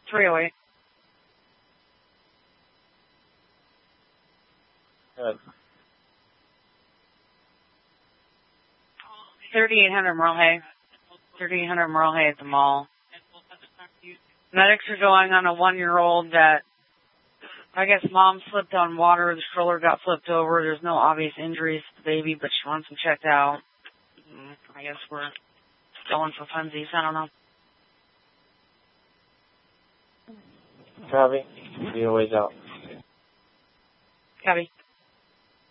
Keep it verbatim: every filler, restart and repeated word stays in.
three oh eight. Good. thirty-eight hundred Merle Hay. thirty-eight hundred Merle Hay at the mall. Medics are going on a one-year-old that, I guess, mom slipped on water. The stroller got flipped over. There's no obvious injuries to the baby, but she wants him checked out. I guess we're going for funsies. I don't know. Copy. Be a ways out. Copy.